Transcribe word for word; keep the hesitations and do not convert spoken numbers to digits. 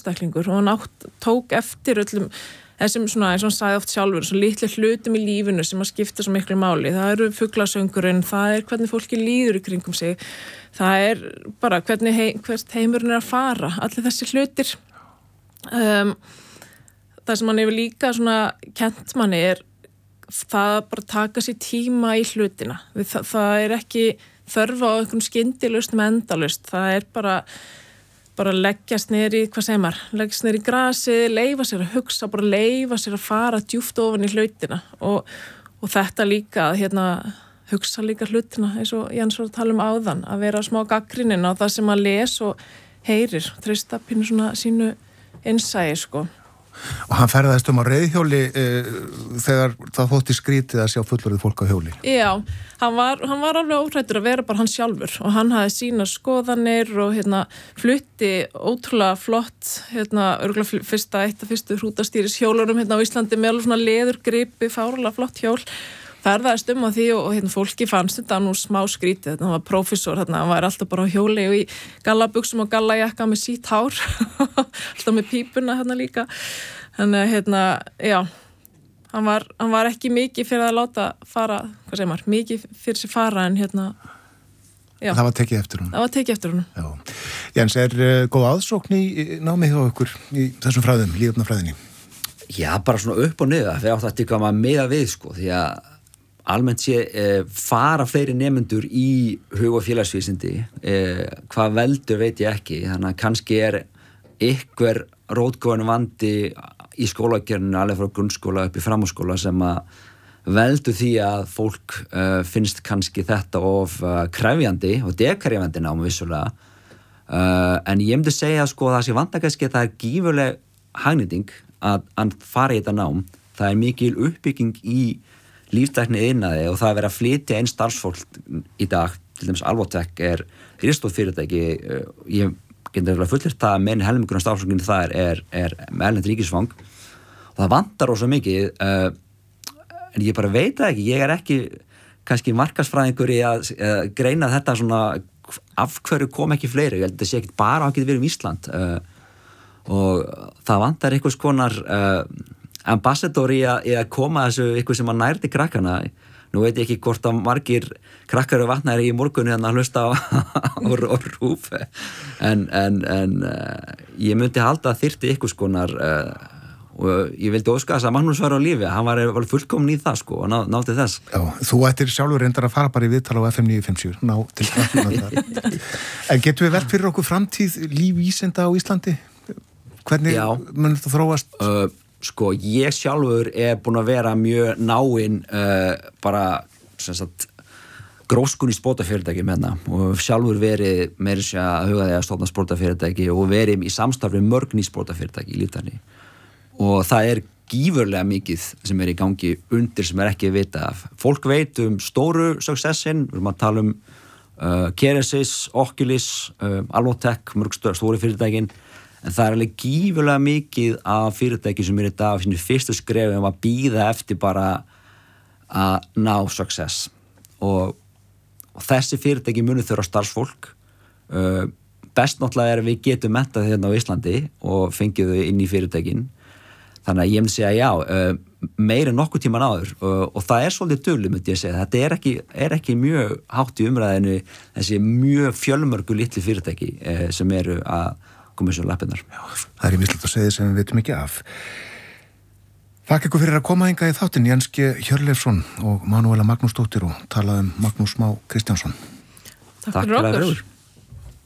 einstaklingur og hann átt, tók eftir öllum þessum svona, eins og hann sagði oft sjálfur, svo litlu hlutum í lífinu sem að skipta svo miklu máli. Það eru fuglasöngurinn, það er hvernig fólki líður í kringum sig, það er bara hvernig hei, hvert heimurinn er að fara, allir þessi hlutir. Um, það sem hann hefur líka svona kennt manni er það að bara taka sér tíma í hlutina. Það, það er ekki þörf á einhvern skyndilausn með endalaust, það er bara bara leggjast niður í, hvað segir maður, leggjast niður í grasið, leyfa sér að hugsa, bara leyfa sér að fara djúpt ofan í hlutina og, og þetta líka, hérna, hugsa líka hlutina, eins og Jens var að tala um áðan, að vera smá gagnrýnin á það sem að les og heyrir, treysta pínu svona sínu innsæi, sko. Og hann ferðaðist um á reiðhjóli e, þegar það þótti skrítið að sjá fullorðið fólk á hjóli. Já, hann var, hann var alveg óhræddur að vera bara hann sjálfur og hann hafði sína skoðanir og hérna, flutti ótrúlega flott, hérna, örgulega fyrsta, eitt af fyrstu hrútastýris hjólunum hérna á Íslandi með alveg svona leðurgripi, fárlega flott hjól. Ferðaðist um á því og, og hérna, fólki fannst þetta nú smá skrítið, þetta hann var prófessor, hérna, hann var alltaf bara á hjóli og í gallabuxum og gallajakka með sítt hár, alltaf með pípuna hérna líka. Þannig að, hérna, já, hann var, hann var ekki mikið fyrir að láta fara, hvað segir maður, mikið fyrir sér fara en hérna, já. Það var tekið eftir hún. Það var tekið eftir hún. Já. Jens, er uh, góð aðsókn í námið hjá okkur í þessum fræðum, lífefnafræðinni? Já, bara svona upp og niður, fyrir átt að tikka maður meða við, sko, því að almennt sé eh, fara fleiri nemendur í hug- og félagsvísindi, eh, hvað veldur veit ég ekki, þannig að kannski er ykkur rótgóðan vandi í skólagerinu alveg frá grunnskóla upp í framhaldsskóla sem að veldur því að fólk uh, finnst kannski þetta of uh, krefjandi og dekrefjandi nám vissulega uh, en ég myndi segja sko það sé vanda kannski að það er gífurleg hagnýting að, að fara í þetta nám, það er mikil uppbygging í líftækni iðnaði og það er verið að flytja einn starfsfólk í dag, til dæmis Alvotech er ristóð fyrirtæki, uh, ég getur fullirt það að meðin helmingurinn starfsfólkinu það er, er með erlent ríkisfang og það vantar ósað mikið uh, en ég bara veit það ekki, ég er ekki kannski markaðsfræðingur í að uh, greina þetta svona af hverju kom ekki fleiri, ég held að það sé ekki bara að geta verið um Ísland uh, og það vantar einhvers konar uh, ambassador í að, í að koma þessu eitthvað sem að nærti krakkana. Nú veit ég ekki hvort að margir krakkar og vatnar í morgunni þannig að hlusta á, á, á rúf en, en, en uh, ég myndi halda að þyrfti ykkur skonar uh, og ég vildi óska þess að Magnús var á lífi, hann var, var fullkomin í það sko og ná, nátti þess. Já, þú ættir sjálfur reyndar að fara bara í viðtal á F M níu fimm sjö, ná til krakkuna þar. En getum við velt fyrir okkur framtíð lífvísinda á Íslandi? Hvernig mun þetta þróast? Uh, Sko, ég sjálfur er búin að vera mjög náinn uh, bara, sem sagt, gróskun í spótafyrirtæki með það og sjálfur verið meira sér að huga því að stofna spótafyrirtæki og verið í samstarfi mörg ný spótafyrirtæki í lífdækni og það er gífurlega mikið sem er í gangi undir sem er ekki að vita af. Fólk veit um stóru successin, við erum að tala um uh, Keresis, Oculus, uh, Alvotech, mörg stóri fyrirtækin en það er alveg gífurlega mikið af fyrirtæki sem er í dag á sínu fyrstu skrefum að bíða eftir bara að ná success og, og þessi fyrirtæki munu þurfa starfsfólk uh, best náttúrulega er að við getum mentað hérna á Íslandi og fengið þau inn í fyrirtækin þannig að ég myndi segja já uh, meira en nokkuð tíman áður uh, og það er svolítið dulið myndi ég segja þetta er ekki, er ekki mjög hátt í umræðinu þessi mjög fjölmörgu litli fyrirtæki uh, sem eru að koma þessu lappirnar. Það er í mislegt að segja sem við veitum ekki af. Þakka ykkur fyrir að koma hingað í þáttinn Jens G. Hjörleifsson og Manuela Magnúsdóttir og tala um Magnús Má Kristjánsson. Takk fyrir okkur.